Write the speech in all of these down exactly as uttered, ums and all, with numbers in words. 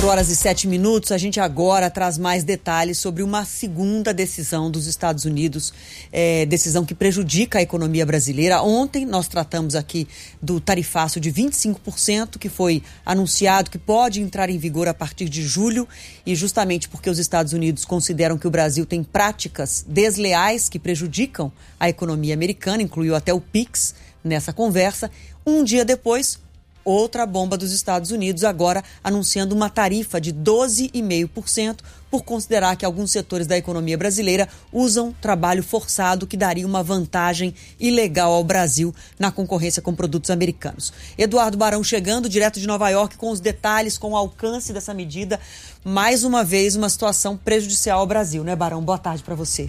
quatro horas e sete minutos, a gente agora traz mais detalhes sobre uma segunda decisão dos Estados Unidos, é, decisão que prejudica a economia brasileira. Ontem nós tratamos aqui do tarifaço de vinte e cinco por cento, que foi anunciado que pode entrar em vigor a partir de julho, e justamente porque os Estados Unidos consideram que o Brasil tem práticas desleais que prejudicam a economia americana, incluiu até o Pix nessa conversa. Um dia depois, outra bomba dos Estados Unidos, agora anunciando uma tarifa de doze vírgula cinco por cento por considerar que alguns setores da economia brasileira usam trabalho forçado, que daria uma vantagem ilegal ao Brasil na concorrência com produtos americanos. Eduardo Barão chegando direto de Nova York com os detalhes, com o alcance dessa medida. Mais uma vez, uma situação prejudicial ao Brasil, né, Barão? Boa tarde para você.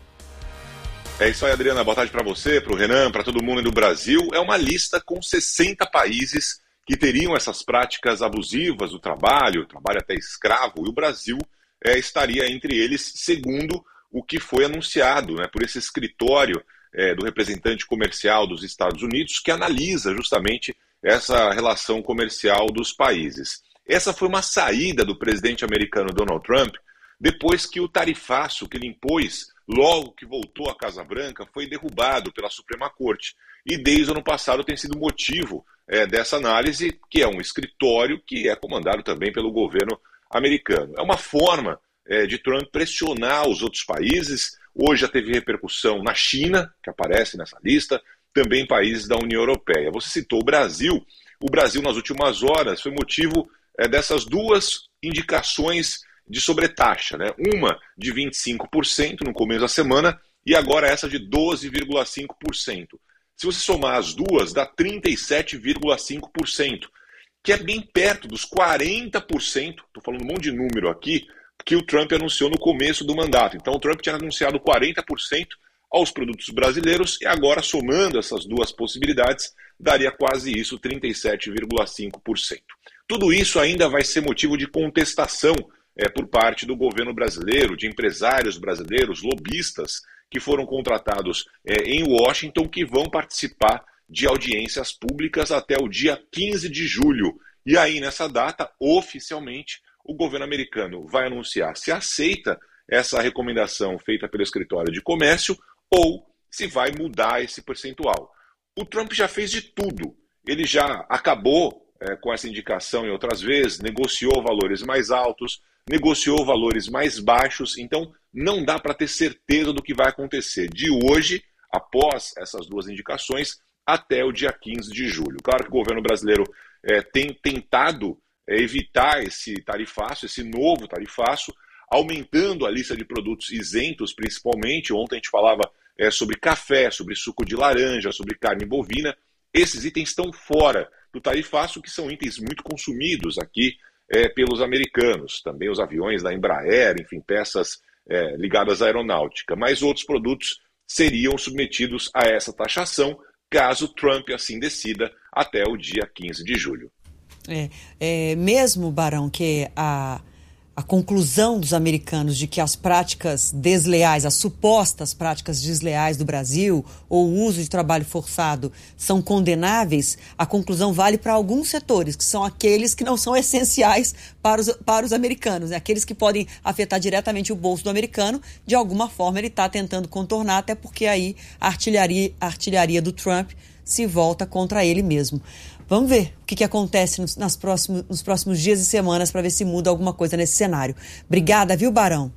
É isso aí, Adriana. Boa tarde para você, para o Renan, para todo mundo do Brasil. É uma lista com sessenta países que teriam essas práticas abusivas do trabalho, trabalho até escravo, e o Brasil é, estaria entre eles, segundo o que foi anunciado, né, por esse escritório é, do representante comercial dos Estados Unidos, que analisa justamente essa relação comercial dos países. Essa foi uma saída do presidente americano Donald Trump, depois que o tarifaço que ele impôs logo que voltou à Casa Branca foi derrubado pela Suprema Corte. E desde o ano passado tem sido motivo é, dessa análise, que é um escritório que é comandado também pelo governo americano. É uma forma é, de Trump pressionar os outros países. Hoje já teve repercussão na China, que aparece nessa lista, também países da União Europeia. Você citou o Brasil. O Brasil, nas últimas horas, foi motivo é, dessas duas indicações de sobretaxa, né? Uma de vinte e cinco por cento no começo da semana e agora essa de doze vírgula cinco por cento. Se você somar as duas, dá trinta e sete vírgula cinco por cento, que é bem perto dos quarenta por cento, estou falando um monte de número aqui, que o Trump anunciou no começo do mandato. Então o Trump tinha anunciado quarenta por cento aos produtos brasileiros e agora, somando essas duas possibilidades, daria quase isso, trinta e sete vírgula cinco por cento. Tudo isso ainda vai ser motivo de contestação É, por parte do governo brasileiro, de empresários brasileiros, lobistas, que foram contratados é, em Washington, que vão participar de audiências públicas até o dia quinze de julho. E aí, nessa data, oficialmente, o governo americano vai anunciar se aceita essa recomendação feita pelo escritório de comércio ou se vai mudar esse percentual. O Trump já fez de tudo. Ele já acabou é, com essa indicação em outras vezes, negociou valores mais altos, negociou valores mais baixos, então não dá para ter certeza do que vai acontecer de hoje, após essas duas indicações, até o dia quinze de julho. Claro que o governo brasileiro é, tem tentado é, evitar esse tarifaço, esse novo tarifaço, aumentando a lista de produtos isentos, principalmente. Ontem a gente falava é, sobre café, sobre suco de laranja, sobre carne bovina. Esses itens estão fora do tarifaço, que são itens muito consumidos aqui É, pelos americanos, também os aviões da Embraer, enfim, peças é, ligadas à aeronáutica. Mas outros produtos seriam submetidos a essa taxação, caso Trump assim decida, até o dia quinze de julho. É, é, mesmo, Barão, que a, a conclusão dos americanos de que as práticas desleais, as supostas práticas desleais do Brasil, ou o uso de trabalho forçado, são condenáveis, a conclusão vale para alguns setores, que são aqueles que não são essenciais para os, para os americanos, né? Aqueles que podem afetar diretamente o bolso do americano. De alguma forma ele está tentando contornar, até porque aí a artilharia, a artilharia do Trump se volta contra ele mesmo. Vamos ver o que, que acontece nos, nas próximos, nos próximos dias e semanas para ver se muda alguma coisa nesse cenário. Obrigada, viu, Barão?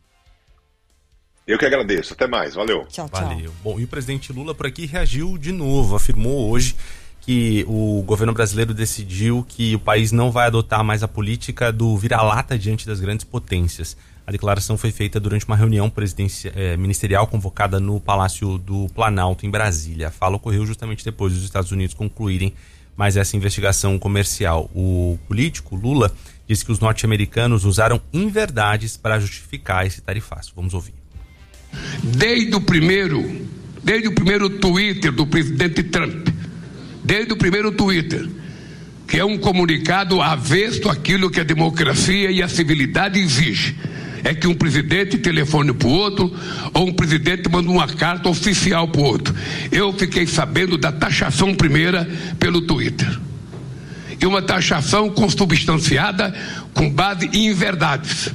Eu que agradeço. Até mais. Valeu. Tchau, tchau. Valeu. Bom, e o presidente Lula por aqui reagiu de novo. Afirmou hoje que o governo brasileiro decidiu que o país não vai adotar mais a política do vira-lata diante das grandes potências. A declaração foi feita durante uma reunião eh, ministerial convocada no Palácio do Planalto, em Brasília. A fala ocorreu justamente depois dos Estados Unidos concluírem mais essa investigação comercial. O político Lula disse que os norte-americanos usaram inverdades para justificar esse tarifaço. Vamos ouvir. Desde o primeiro, desde o primeiro Twitter do presidente Trump, desde o primeiro Twitter, que é um comunicado avesso àquilo que a democracia e a civilidade exigem, é que um presidente telefone para o outro ou um presidente manda uma carta oficial para o outro. Eu fiquei sabendo da taxação primeira pelo Twitter. e uma taxação consubstanciada com base em verdades.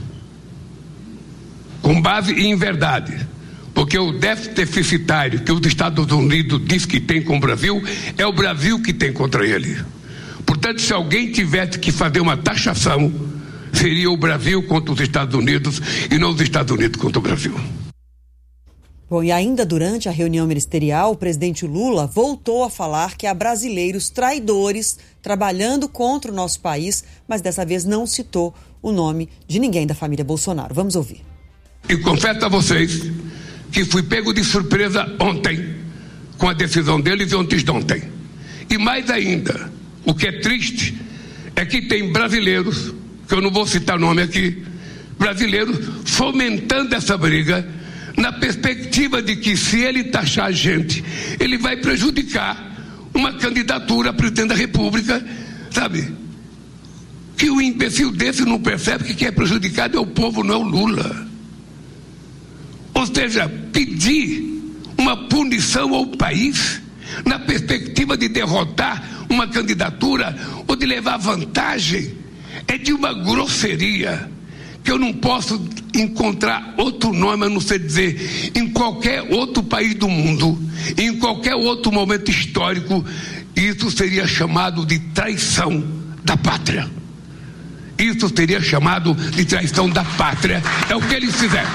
Com base em verdade. Porque o déficit deficitário que os Estados Unidos diz que tem com o Brasil, é o Brasil que tem contra ele. Portanto, se alguém tivesse que fazer uma taxação, seria o Brasil contra os Estados Unidos e não os Estados Unidos contra o Brasil. Bom, e ainda durante a reunião ministerial, o presidente Lula voltou a falar que há brasileiros traidores trabalhando contra o nosso país, mas dessa vez não citou o nome de ninguém da família Bolsonaro. Vamos ouvir. E confesso a vocês que fui pego de surpresa ontem com a decisão deles e antes de ontem. E mais ainda, o que é triste é que tem brasileiros, que eu não vou citar nome aqui, brasileiros fomentando essa briga na perspectiva de que, se ele taxar a gente, ele vai prejudicar uma candidatura a presidente da República, sabe? Que o imbecil desse não percebe que quem é prejudicado é o povo, não é o Lula. Ou seja, pedir uma punição ao país na perspectiva de derrotar uma candidatura ou de levar vantagem é de uma grosseria que eu não posso encontrar outro nome a não ser dizer, em qualquer outro país do mundo, em qualquer outro momento histórico, isso seria chamado de traição da pátria. Isso seria chamado de traição da pátria. É o que eles fizeram.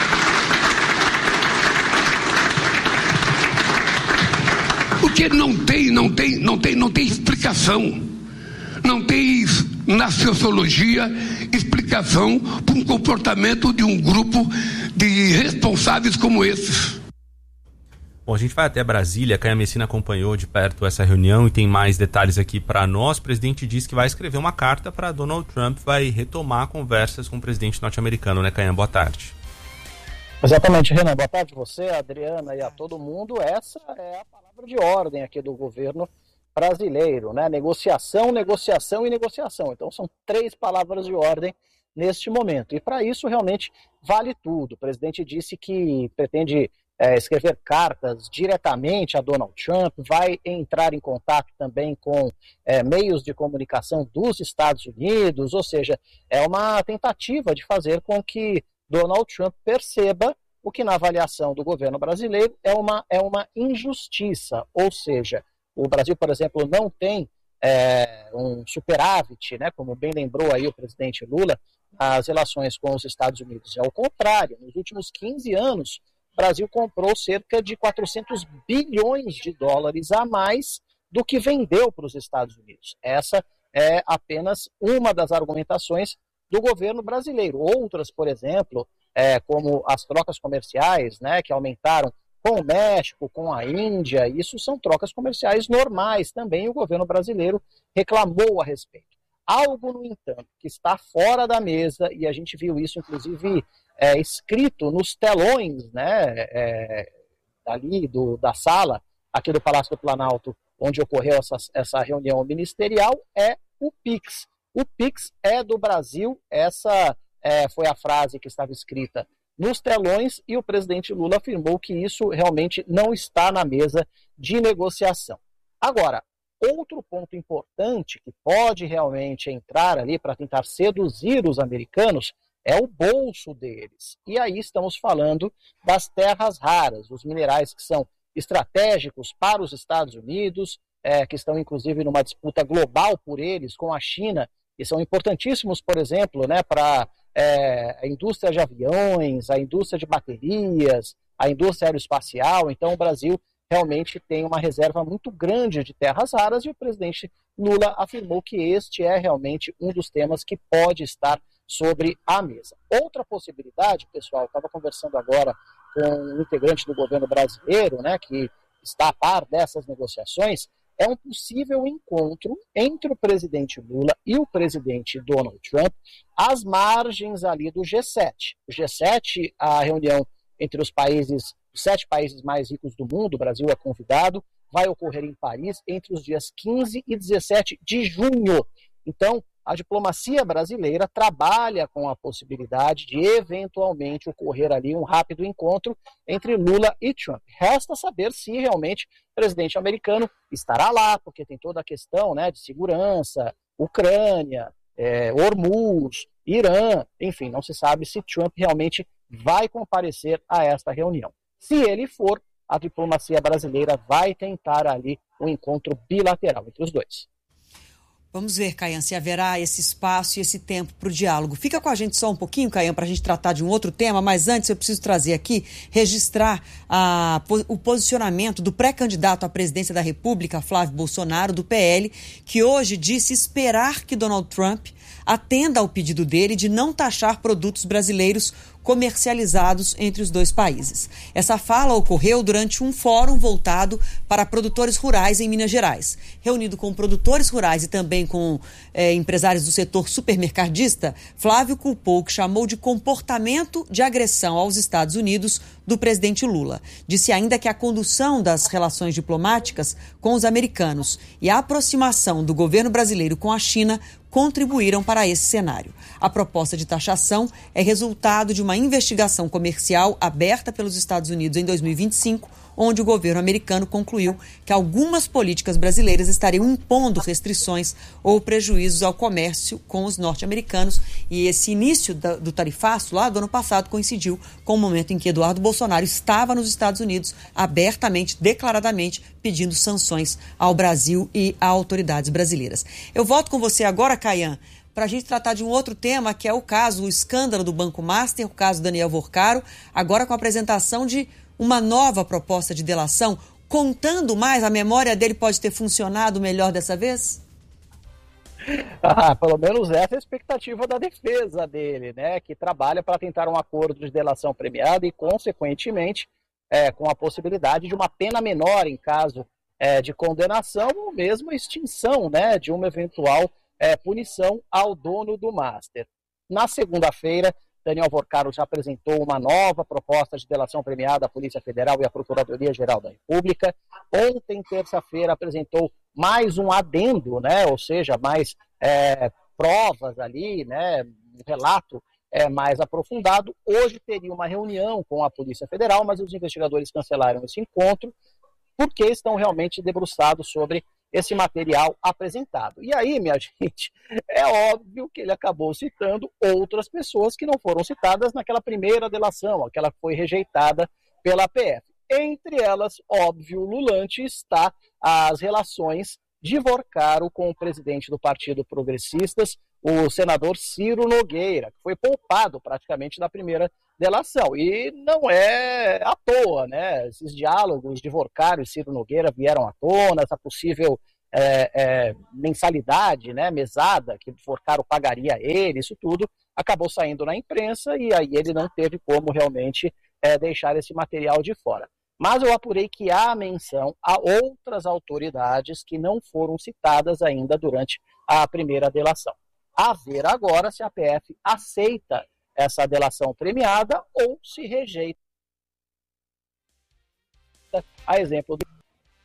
Porque não tem, não tem, não tem, não tem explicação. Não tem na sociologia explicação para um comportamento de um grupo de responsáveis como esses. Bom, a gente vai até Brasília. A Caia Messina acompanhou de perto essa reunião e tem mais detalhes aqui para nós. O presidente disse que vai escrever uma carta para Donald Trump, vai retomar conversas com o presidente norte-americano, né, Caia? Boa tarde. Exatamente, Renan. Boa tarde a você, a Adriana e a todo mundo. Essa é a palavra de ordem aqui do governo brasileiro, né? Negociação, negociação e negociação. Então são três palavras de ordem neste momento. E para isso realmente vale tudo. O presidente disse que pretende é, escrever cartas diretamente a Donald Trump, vai entrar em contato também com é, meios de comunicação dos Estados Unidos, ou seja, é uma tentativa de fazer com que Donald Trump perceba o que na avaliação do governo brasileiro é uma, é uma injustiça, ou seja, o Brasil, por exemplo, não tem é, um superávit, né, como bem lembrou aí o presidente Lula, nas relações com os Estados Unidos. Ao contrário, nos últimos quinze anos, o Brasil comprou cerca de quatrocentos bilhões de dólares a mais do que vendeu para os Estados Unidos. Essa é apenas uma das argumentações do governo brasileiro. Outras, por exemplo, é, como as trocas comerciais, né, que aumentaram com o México, com a Índia, isso são trocas comerciais normais também, o governo brasileiro reclamou a respeito. Algo, no entanto, que está fora da mesa, e a gente viu isso, inclusive, é, escrito nos telões, né, é, ali do, da sala, aqui do Palácio do Planalto, onde ocorreu essa, essa reunião ministerial, é o Pix. O Pix é do Brasil, essa é, foi a frase que estava escrita nos telões, e o presidente Lula afirmou que isso realmente não está na mesa de negociação. Agora, outro ponto importante que pode realmente entrar ali para tentar seduzir os americanos é o bolso deles. E aí estamos falando das terras raras, os minerais que são estratégicos para os Estados Unidos, é, que estão inclusive numa disputa global por eles com a China, e são importantíssimos, por exemplo, né, para é, a indústria de aviões, a indústria de baterias, a indústria aeroespacial. Então o Brasil realmente tem uma reserva muito grande de terras raras, e o presidente Lula afirmou que este é realmente um dos temas que pode estar sobre a mesa. Outra possibilidade, pessoal, estava conversando agora com um integrante do governo brasileiro, né, que está a par dessas negociações, é um possível encontro entre o presidente Lula e o presidente Donald Trump às margens ali do G sete. O G sete, a reunião entre os países, os sete países mais ricos do mundo, o Brasil é convidado, vai ocorrer em Paris entre os dias quinze e dezessete de junho. Então, a diplomacia brasileira trabalha com a possibilidade de eventualmente ocorrer ali um rápido encontro entre Lula e Trump. Resta saber se realmente o presidente americano estará lá, porque tem toda a questão, né, de segurança, Ucrânia, é, Hormuz, Irã, enfim, não se sabe se Trump realmente vai comparecer a esta reunião. Se ele for, a diplomacia brasileira vai tentar ali um encontro bilateral entre os dois. Vamos ver, Caian, se haverá esse espaço e esse tempo para o diálogo. Fica com a gente só um pouquinho, Caian, para a gente tratar de um outro tema, mas antes eu preciso trazer aqui, registrar a, o posicionamento do pré-candidato à presidência da República, Flávio Bolsonaro, do P L, que hoje disse esperar que Donald Trump atenda ao pedido dele de não taxar produtos brasileiros comercializados entre os dois países. Essa fala ocorreu durante um fórum voltado para produtores rurais em Minas Gerais. Reunido com produtores rurais e também com eh, empresários do setor supermercadista, Flávio culpou o que chamou de comportamento de agressão aos Estados Unidos do presidente Lula. Disse ainda que a condução das relações diplomáticas com os americanos e a aproximação do governo brasileiro com a China contribuíram para esse cenário. A proposta de taxação é resultado de uma investigação comercial aberta pelos Estados Unidos em dois mil e vinte e cinco, onde o governo americano concluiu que algumas políticas brasileiras estariam impondo restrições ou prejuízos ao comércio com os norte-americanos. E esse início do tarifaço lá do ano passado coincidiu com o momento em que Eduardo Bolsonaro estava nos Estados Unidos abertamente, declaradamente, pedindo sanções ao Brasil e a autoridades brasileiras. Eu volto com você agora, Caian, para a gente tratar de um outro tema, que é o caso, o escândalo do Banco Master, o caso Daniel Vorcaro, agora com a apresentação de uma nova proposta de delação, contando mais, a memória dele pode ter funcionado melhor dessa vez? Ah, pelo menos essa é a expectativa da defesa dele, né? Que trabalha para tentar um acordo de delação premiada e, consequentemente, é, com a possibilidade de uma pena menor em caso é, de condenação ou mesmo extinção, né, de uma eventual é, punição ao dono do Master. Na segunda-feira, Daniel Vorcaro já apresentou uma nova proposta de delação premiada à Polícia Federal e à Procuradoria-Geral da República. Ontem, terça-feira, apresentou mais um adendo, né? Ou seja, mais é, provas ali, né? Um relato é, mais aprofundado. Hoje teria uma reunião com a Polícia Federal, mas os investigadores cancelaram esse encontro porque estão realmente debruçados sobre esse material apresentado. E aí, minha gente, é óbvio que ele acabou citando outras pessoas que não foram citadas naquela primeira delação, aquela que foi rejeitada pela P F. Entre elas, óbvio, Lulante, está as relações de Vorcaro com o presidente do Partido Progressistas, o senador Ciro Nogueira, que foi poupado praticamente na primeira delação. E não é à toa, né? Esses diálogos de Vorcaro e Ciro Nogueira vieram à tona, essa possível é, é, mensalidade, né, mesada, que Vorcaro pagaria a ele, isso tudo acabou saindo na imprensa e aí ele não teve como realmente é, deixar esse material de fora. Mas eu apurei que há menção a outras autoridades que não foram citadas ainda durante a primeira delação. A ver agora se a P F aceita essa delação premiada ou se rejeita, a exemplo do...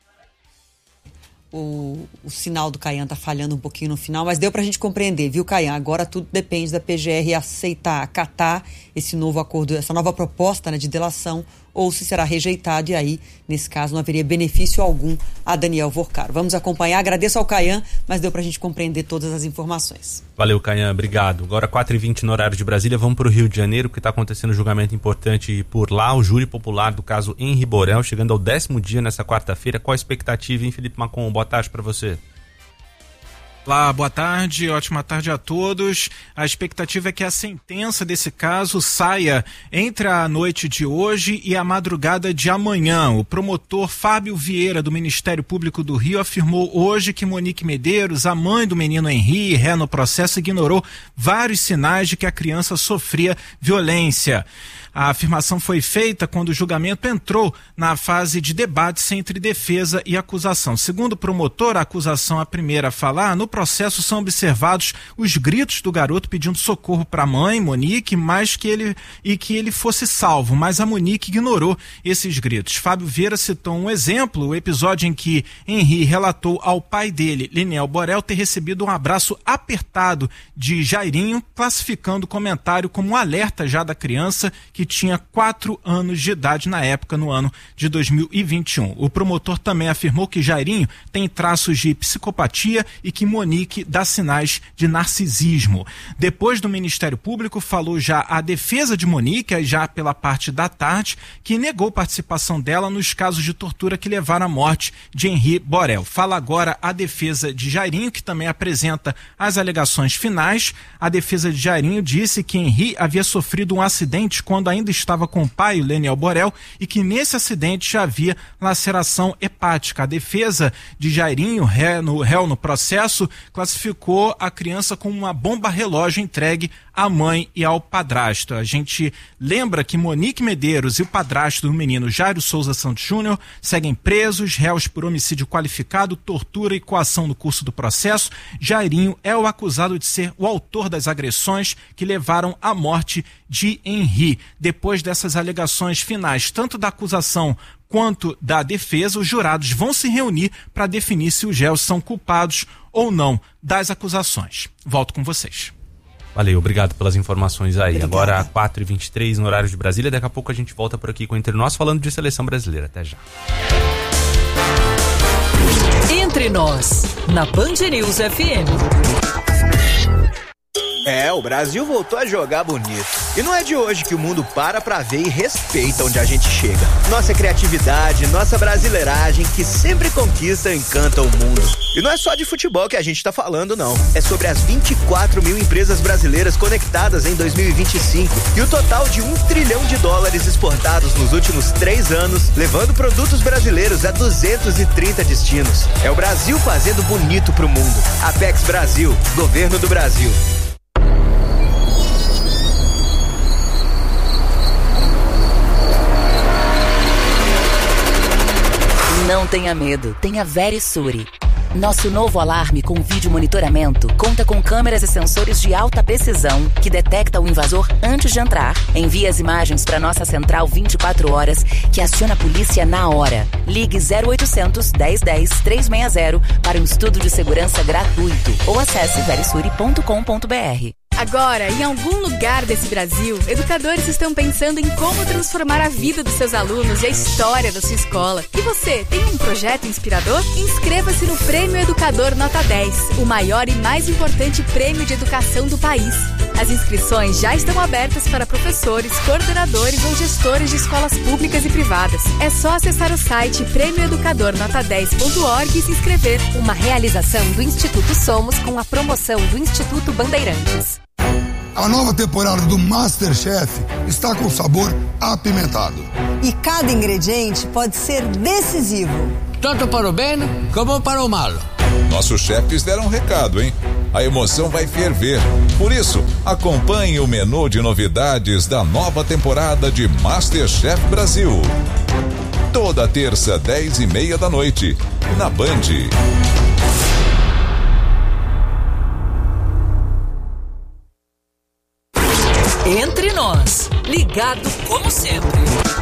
O, o sinal do Caian está falhando um pouquinho no final, mas deu para a gente compreender, viu, Caian? Agora tudo depende da P G R aceitar, acatar esse novo acordo, essa nova proposta, né, de delação, ou se será rejeitado, e aí, nesse caso, não haveria benefício algum a Daniel Vorcaro. Vamos acompanhar, agradeço ao Caian, mas deu para a gente compreender todas as informações. Valeu, Caian, obrigado. Agora, quatro e vinte no horário de Brasília, vamos para o Rio de Janeiro, porque está acontecendo um julgamento importante por lá, o júri popular do caso Henri Borel, chegando ao décimo dia nessa quarta-feira. Qual a expectativa, hein, Felipe Macon? Boa tarde para você. Olá, boa tarde, ótima tarde a todos. A expectativa é que a sentença desse caso saia entre a noite de hoje e a madrugada de amanhã. O promotor Fábio Vieira, do Ministério Público do Rio, afirmou hoje que Monique Medeiros, a mãe do menino Henri, ré no processo, ignorou vários sinais de que a criança sofria violência. A afirmação foi feita quando o julgamento entrou na fase de debates entre defesa e acusação. Segundo o promotor, a acusação, a primeira a falar, no processo são observados os gritos do garoto pedindo socorro para a mãe, Monique, mas que ele, e que ele fosse salvo, mas a Monique ignorou esses gritos. Fábio Vieira citou um exemplo, o episódio em que Henri relatou ao pai dele, Leniel Borel, ter recebido um abraço apertado de Jairinho, classificando o comentário como um alerta já da criança que tinha quatro anos de idade na época, no ano de dois mil e vinte e um. O promotor também afirmou que Jairinho tem traços de psicopatia e que Monique dá sinais de narcisismo. Depois do Ministério Público, falou já a defesa de Monique, já pela parte da tarde, que negou participação dela nos casos de tortura que levaram à morte de Henri Borel. Fala agora a defesa de Jairinho, que também apresenta as alegações finais. A defesa de Jairinho disse que Henri havia sofrido um acidente quando ainda estava com o pai, o Leniel Borel, e que nesse acidente já havia laceração hepática. A defesa de Jairinho, ré no, réu no processo, classificou a criança como uma bomba relógio entregue à mãe e ao padrasto. A gente lembra que Monique Medeiros e o padrasto do menino Jairo Souza Santos Júnior seguem presos, réus por homicídio qualificado, tortura e coação no curso do processo. Jairinho é o acusado de ser o autor das agressões que levaram à morte de Henri. Depois dessas alegações finais, tanto da acusação quanto da defesa, os jurados vão se reunir para definir se os réus são culpados ou não das acusações. Volto com vocês. Valeu, obrigado pelas informações aí. Obrigada. Agora, quatro e vinte e três no horário de Brasília. Daqui a pouco a gente volta por aqui com Entre Nós, falando de seleção brasileira. Até já. Entre Nós, na Band News F M. É, o Brasil voltou a jogar bonito. E não é de hoje que o mundo para pra ver e respeita onde a gente chega. Nossa criatividade, nossa brasileiragem, que sempre conquista e encanta o mundo. E não é só de futebol que a gente tá falando, não. É sobre as vinte e quatro mil empresas brasileiras conectadas em dois mil e vinte e cinco e o total de um trilhão de dólares exportados nos últimos três anos, levando produtos brasileiros a duzentos e trinta destinos. É o Brasil fazendo bonito pro mundo. Apex Brasil, Governo do Brasil. Não tenha medo, tenha Verisure. Nosso novo alarme com vídeo monitoramento conta com câmeras e sensores de alta precisão que detecta o invasor antes de entrar. Envia as imagens para nossa central vinte e quatro horas, que aciona a polícia na hora. Ligue zero oitocentos, dez, dez, trezentos e sessenta para um estudo de segurança gratuito ou acesse verisure ponto com ponto b r. Agora, em algum lugar desse Brasil, educadores estão pensando em como transformar a vida dos seus alunos e a história da sua escola. E você, tem um projeto inspirador? Inscreva-se no Prêmio Educador Nota dez, o maior e mais importante prêmio de educação do país. As inscrições já estão abertas para professores, coordenadores ou gestores de escolas públicas e privadas. É só acessar o site prêmio educador nota dez ponto org e se inscrever. Uma realização do Instituto Somos com a promoção do Instituto Bandeirantes. A nova temporada do MasterChef está com sabor apimentado. E cada ingrediente pode ser decisivo. Tanto para o bem como para o mal. Nossos chefes deram um recado, hein? A emoção vai ferver. Por isso, acompanhe o menu de novidades da nova temporada de MasterChef Brasil. Toda terça, dez e meia da noite, na Band. Entre Nós, ligado como sempre.